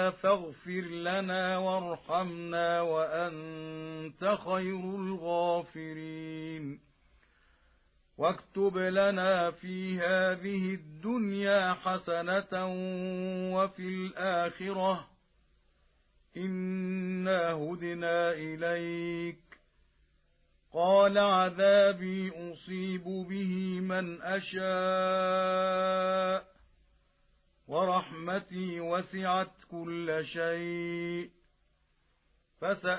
ربنا فاغفر لنا وارحمنا وأنت خير الغافرين واكتب لنا في هذه الدنيا حسنة وفي الآخرة إنا هدنا إليك قال عذابي أصيب به من أشاء ورحمتي وسعت كل شيء